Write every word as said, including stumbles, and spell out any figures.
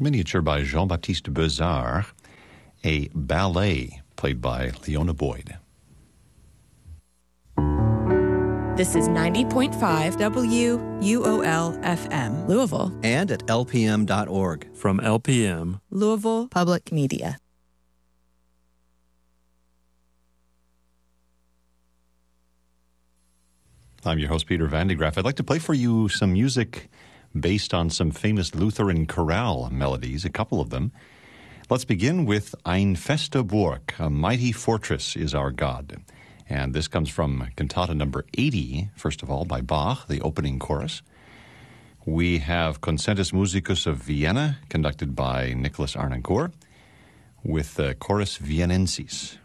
miniature by Jean-Baptiste Beuzard, a ballet played by Leona Boyd. This is ninety point five W U O L F M, Louisville. And at L P M dot org. From L P M, Louisville Public Media. I'm your host, Peter Van de Graaff. I'd like to play for you some music based on some famous Lutheran chorale melodies, a couple of them. Let's begin with Ein feste Burg, a mighty fortress is our God. And this comes from cantata number eighty, first of all, by Bach, the opening chorus. We have Concertus Musicus of Vienna, conducted by Nicholas Arnoncourt, with the Chorus Viennensis.